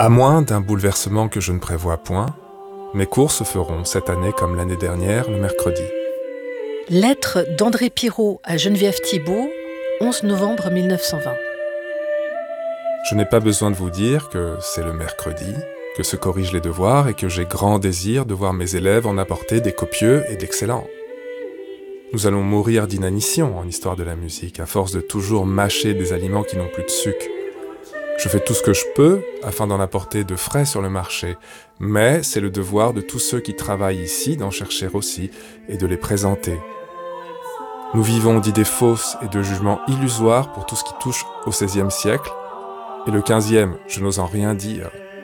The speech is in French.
À moins d'un bouleversement que je ne prévois point, mes cours se feront cette année comme l'année dernière, le mercredi. Lettre d'André Pirot à Geneviève Thibault, 11 novembre 1920. Je n'ai pas besoin de vous dire que c'est le mercredi, que se corrigent les devoirs et que j'ai grand désir de voir mes élèves en apporter des copieux et d'excellents. Nous allons mourir d'inanition en histoire de la musique, à force de toujours mâcher des aliments qui n'ont plus de sucre. Je fais tout ce que je peux afin d'en apporter de frais sur le marché, mais c'est le devoir de tous ceux qui travaillent ici d'en chercher aussi et de les présenter. Nous vivons d'idées fausses et de jugements illusoires pour tout ce qui touche au XVIe siècle, et le XVe, je n'ose en rien dire.